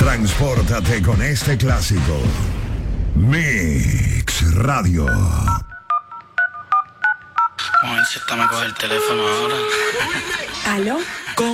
Transpórtate con este clásico. Mix Radio. Vamos a ver si esta me coge el teléfono ahora. ¿Aló?